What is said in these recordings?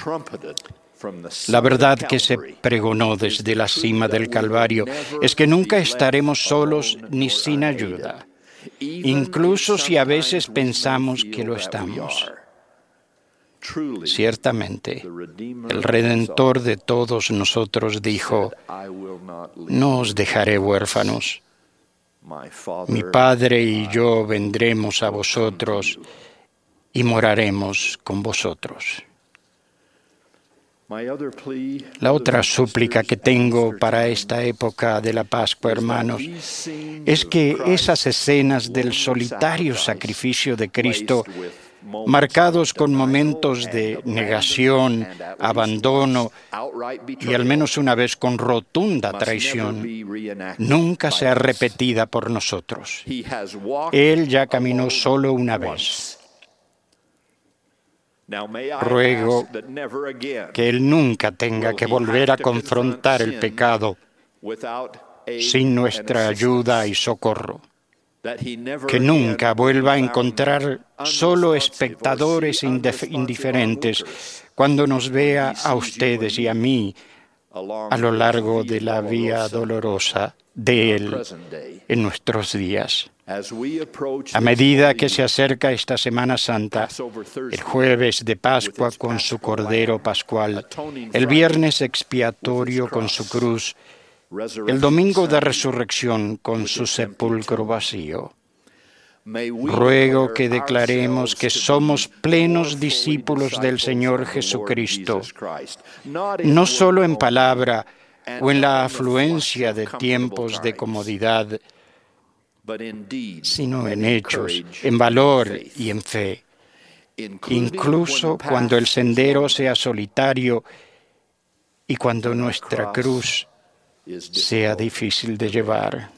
La verdad que se pregonó desde la cima del Calvario es que nunca estaremos solos ni sin ayuda, incluso si a veces pensamos que lo estamos. Ciertamente, el Redentor de todos nosotros dijo: «No os dejaré huérfanos. Mi Padre y yo vendremos a vosotros y moraremos con vosotros». La otra súplica que tengo para esta época de la Pascua, hermanos, es que esas escenas del solitario sacrificio de Cristo, marcados con momentos de negación, abandono y al menos una vez con rotunda traición, nunca sea repetida por nosotros. Él ya caminó solo una vez. Ruego que Él nunca tenga que volver a confrontar el pecado sin nuestra ayuda y socorro. Que nunca vuelva a encontrar solo espectadores indiferentes cuando nos vea a ustedes y a mí a lo largo de la vía dolorosa de Él en nuestros días. A medida que se acerca esta Semana Santa, el jueves de Pascua con su Cordero Pascual, el viernes expiatorio con su cruz, el domingo de resurrección con su sepulcro vacío, ruego que declaremos que somos plenos discípulos del Señor Jesucristo, no solo en palabra o en la afluencia de tiempos de comodidad, sino en hechos, en valor y en fe, incluso cuando el sendero sea solitario y cuando nuestra cruz sea difícil de llevar.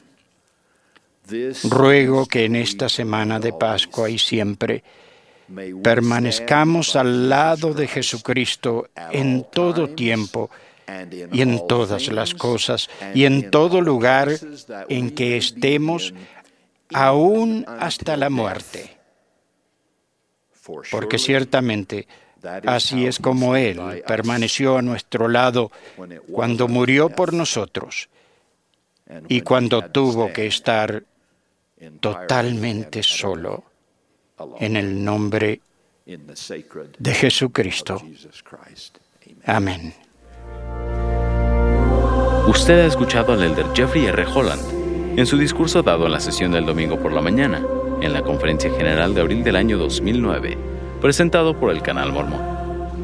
Ruego que en esta semana de Pascua y siempre permanezcamos al lado de Jesucristo en todo tiempo y en todas las cosas y en todo lugar en que estemos, aún hasta la muerte. Porque ciertamente así es como Él permaneció a nuestro lado cuando murió por nosotros y cuando tuvo que estar totalmente solo, en el nombre de Jesucristo. Amén. Usted ha escuchado al elder Jeffrey R. Holland en su discurso dado en la sesión del domingo por la mañana, en la Conferencia General de abril del año 2009, presentado por el Canal Mormón.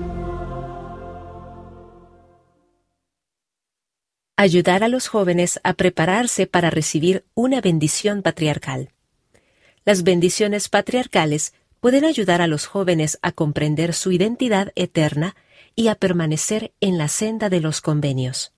Ayudar a los jóvenes a prepararse para recibir una bendición patriarcal. Las bendiciones patriarcales pueden ayudar a los jóvenes a comprender su identidad eterna y a permanecer en la senda de los convenios.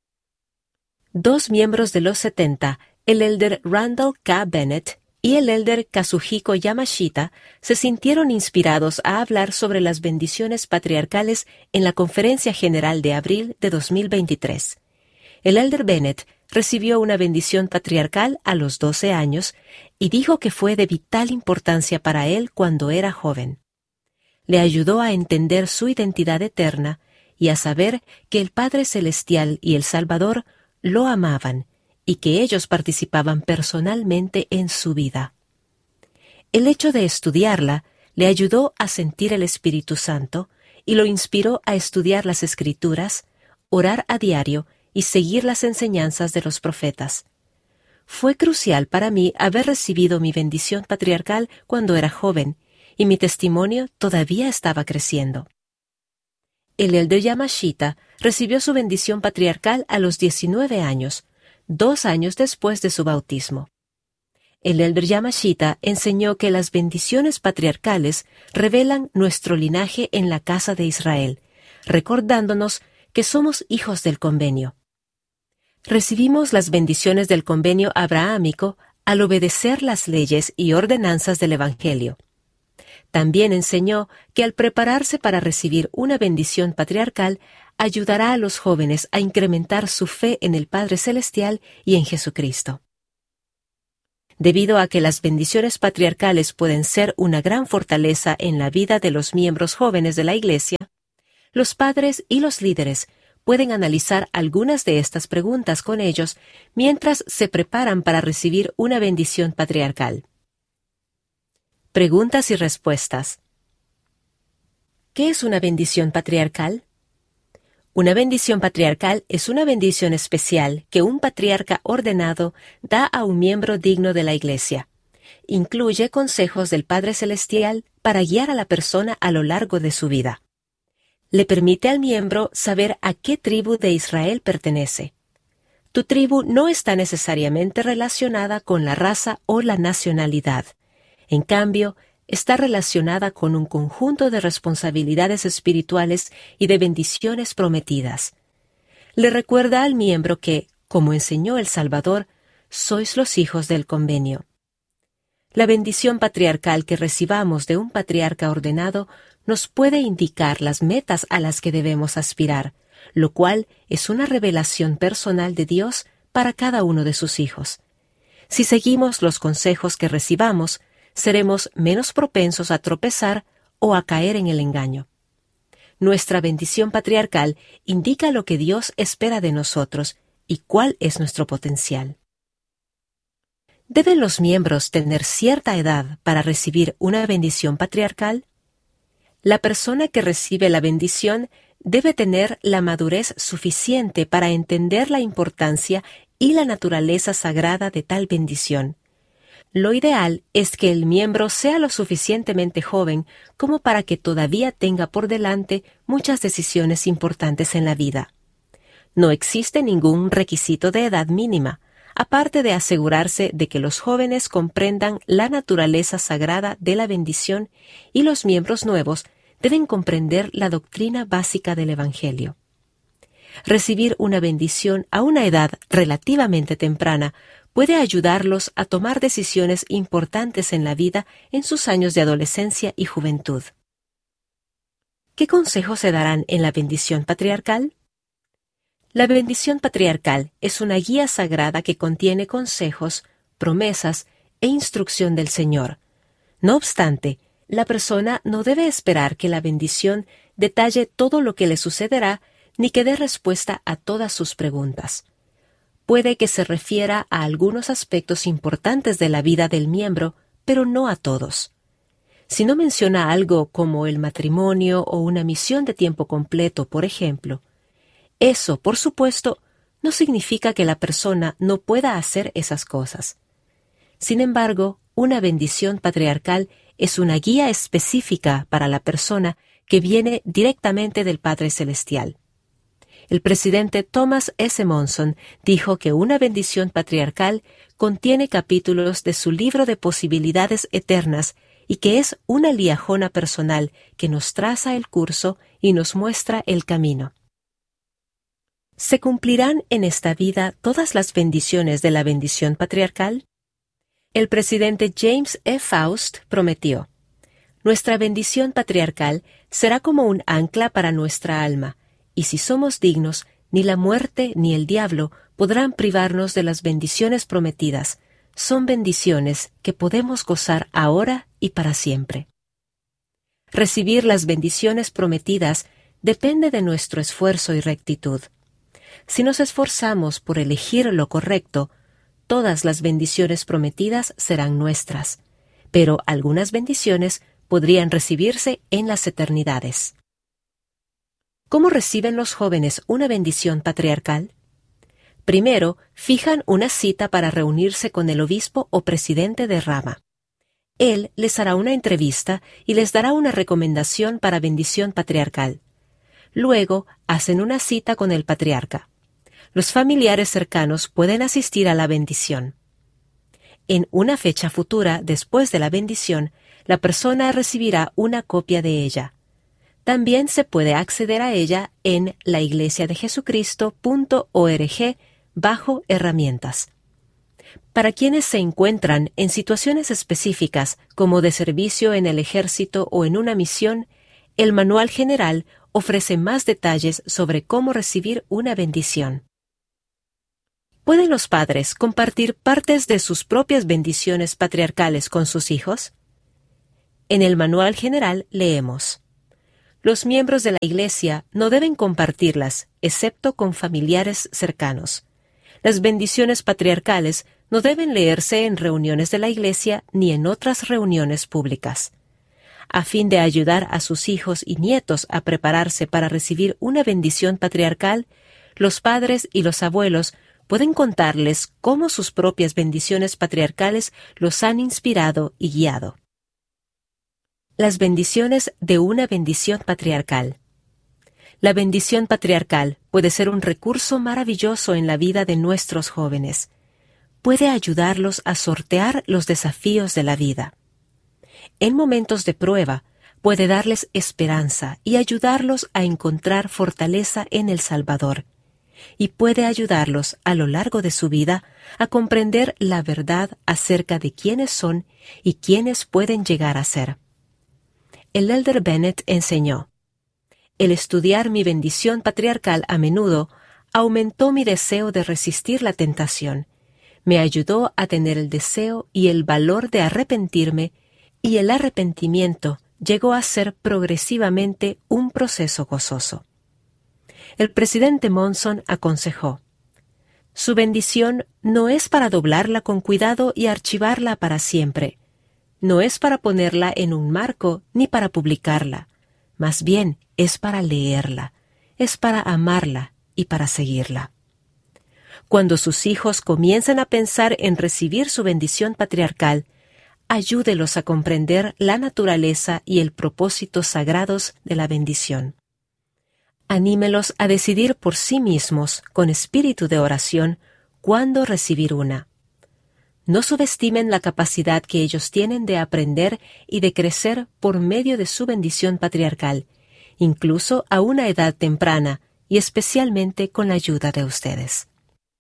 Dos miembros de los 70, el elder Randall K. Bennett y el elder Kazuhiko Yamashita, se sintieron inspirados a hablar sobre las bendiciones patriarcales en la Conferencia General de abril de 2023. El elder Bennett recibió una bendición patriarcal a los 12 años y dijo que fue de vital importancia para él cuando era joven. Le ayudó a entender su identidad eterna y a saber que el Padre Celestial y el Salvador lo amaban y que ellos participaban personalmente en su vida. El hecho de estudiarla le ayudó a sentir el Espíritu Santo y lo inspiró a estudiar las Escrituras, orar a diario y seguir las enseñanzas de los profetas. Fue crucial para mí haber recibido mi bendición patriarcal cuando era joven, y mi testimonio todavía estaba creciendo. El elder Yamashita recibió su bendición patriarcal a los 19 años, 2 años después de su bautismo. El elder Yamashita enseñó que las bendiciones patriarcales revelan nuestro linaje en la casa de Israel, recordándonos que somos hijos del convenio. Recibimos las bendiciones del convenio abrahámico al obedecer las leyes y ordenanzas del Evangelio. También enseñó que al prepararse para recibir una bendición patriarcal, ayudará a los jóvenes a incrementar su fe en el Padre Celestial y en Jesucristo. Debido a que las bendiciones patriarcales pueden ser una gran fortaleza en la vida de los miembros jóvenes de la Iglesia, Los padres y los líderes pueden analizar algunas de estas preguntas con ellos mientras se preparan para recibir una bendición patriarcal. Preguntas y respuestas. ¿Qué es una bendición patriarcal? Una bendición patriarcal es una bendición especial que un patriarca ordenado da a un miembro digno de la Iglesia. Incluye consejos del Padre Celestial para guiar a la persona a lo largo de su vida. Le permite al miembro saber a qué tribu de Israel pertenece. Tu tribu no está necesariamente relacionada con la raza o la nacionalidad. En cambio, está relacionada con un conjunto de responsabilidades espirituales y de bendiciones prometidas. Le recuerda al miembro que, como enseñó el Salvador, sois los hijos del convenio. La bendición patriarcal que recibamos de un patriarca ordenado nos puede indicar las metas a las que debemos aspirar, lo cual es una revelación personal de Dios para cada uno de sus hijos. Si seguimos los consejos que recibamos, seremos menos propensos a tropezar o a caer en el engaño. Nuestra bendición patriarcal indica lo que Dios espera de nosotros y cuál es nuestro potencial. ¿Deben los miembros tener cierta edad para recibir una bendición patriarcal? La persona que recibe la bendición debe tener la madurez suficiente para entender la importancia y la naturaleza sagrada de tal bendición. Lo ideal es que el miembro sea lo suficientemente joven como para que todavía tenga por delante muchas decisiones importantes en la vida. No existe ningún requisito de edad mínima, aparte de asegurarse de que los jóvenes comprendan la naturaleza sagrada de la bendición y los miembros nuevos deben comprender la doctrina básica del Evangelio. Recibir una bendición a una edad relativamente temprana puede ayudarlos a tomar decisiones importantes en la vida en sus años de adolescencia y juventud. ¿Qué consejos se darán en la bendición patriarcal? La bendición patriarcal es una guía sagrada que contiene consejos, promesas e instrucción del Señor. No obstante, la persona no debe esperar que la bendición detalle todo lo que le sucederá ni que dé respuesta a todas sus preguntas. Puede que se refiera a algunos aspectos importantes de la vida del miembro, pero no a todos. Si no menciona algo como el matrimonio o una misión de tiempo completo, por ejemplo, eso, por supuesto, no significa que la persona no pueda hacer esas cosas. Sin embargo, una bendición patriarcal es una guía específica para la persona que viene directamente del Padre Celestial. El presidente Thomas S. Monson dijo que una bendición patriarcal contiene capítulos de su libro de posibilidades eternas y que es una liajona personal que nos traza el curso y nos muestra el camino. ¿Se cumplirán en esta vida todas las bendiciones de la bendición patriarcal? El presidente James E. Faust prometió: nuestra bendición patriarcal será como un ancla para nuestra alma, y si somos dignos, ni la muerte ni el diablo podrán privarnos de las bendiciones prometidas. Son bendiciones que podemos gozar ahora y para siempre. Recibir las bendiciones prometidas depende de nuestro esfuerzo y rectitud. Si nos esforzamos por elegir lo correcto, todas las bendiciones prometidas serán nuestras, pero algunas bendiciones podrían recibirse en las eternidades. ¿Cómo reciben los jóvenes una bendición patriarcal? Primero, fijan una cita para reunirse con el obispo o presidente de rama. Él les hará una entrevista y les dará una recomendación para bendición patriarcal. Luego, hacen una cita con el patriarca. Los familiares cercanos pueden asistir a la bendición. En una fecha futura, después de la bendición, la persona recibirá una copia de ella. También se puede acceder a ella en laiglesiadejesucristo.org bajo herramientas. Para quienes se encuentran en situaciones específicas como de servicio en el ejército o en una misión, el manual general ofrece más detalles sobre cómo recibir una bendición. ¿Pueden los padres compartir partes de sus propias bendiciones patriarcales con sus hijos? En el manual general leemos: Los miembros de la Iglesia no deben compartirlas, excepto con familiares cercanos. Las bendiciones patriarcales no deben leerse en reuniones de la Iglesia ni en otras reuniones públicas. A fin de ayudar a sus hijos y nietos a prepararse para recibir una bendición patriarcal, los padres y los abuelos pueden contarles cómo sus propias bendiciones patriarcales los han inspirado y guiado. Las bendiciones de una bendición patriarcal. La bendición patriarcal puede ser un recurso maravilloso en la vida de nuestros jóvenes. Puede ayudarlos a sortear los desafíos de la vida. En momentos de prueba, puede darles esperanza y ayudarlos a encontrar fortaleza en el Salvador. Y puede ayudarlos a lo largo de su vida a comprender la verdad acerca de quiénes son y quiénes pueden llegar a ser. El elder Bennett enseñó: el estudiar mi bendición patriarcal a menudo aumentó mi deseo de resistir la tentación, me ayudó a tener el deseo y el valor de arrepentirme, y el arrepentimiento llegó a ser progresivamente un proceso gozoso. El presidente Monson aconsejó: su bendición no es para doblarla con cuidado y archivarla para siempre. No es para ponerla en un marco ni para publicarla. Más bien, es para leerla, es para amarla y para seguirla. Cuando sus hijos comiencen a pensar en recibir su bendición patriarcal, ayúdelos a comprender la naturaleza y el propósito sagrados de la bendición. Anímelos a decidir por sí mismos, con espíritu de oración, cuándo recibir una. No subestimen la capacidad que ellos tienen de aprender y de crecer por medio de su bendición patriarcal, incluso a una edad temprana y especialmente con la ayuda de ustedes.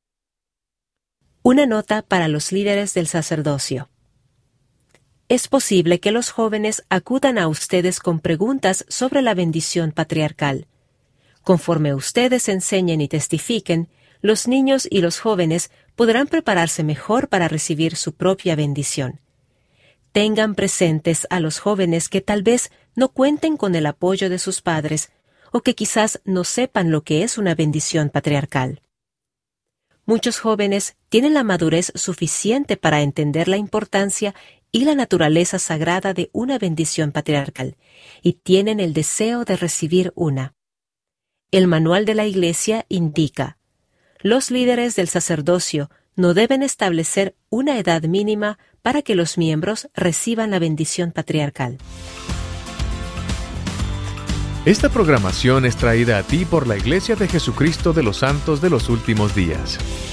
Una nota para los líderes del sacerdocio. Es posible que los jóvenes acudan a ustedes con preguntas sobre la bendición patriarcal. Conforme ustedes enseñen y testifiquen, los niños y los jóvenes podrán prepararse mejor para recibir su propia bendición. Tengan presentes a los jóvenes que tal vez no cuenten con el apoyo de sus padres o que quizás no sepan lo que es una bendición patriarcal. Muchos jóvenes tienen la madurez suficiente para entender la importancia y la naturaleza sagrada de una bendición patriarcal y tienen el deseo de recibir una. El manual de la Iglesia indica: los líderes del sacerdocio no deben establecer una edad mínima para que los miembros reciban la bendición patriarcal. Esta programación es traída a ti por la Iglesia de Jesucristo de los Santos de los Últimos Días.